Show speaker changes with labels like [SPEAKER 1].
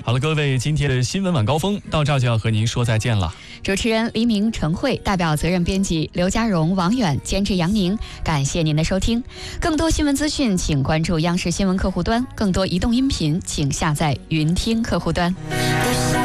[SPEAKER 1] 好了，各位，今天的新闻晚高峰到这儿就要和您说再见了。
[SPEAKER 2] 主持人黎明、陈慧，代表责任编辑刘家荣、王远，监制杨宁。感谢您的收听。更多新闻资讯，请关注央视新闻客户端；更多移动音频，请下载云听客户端。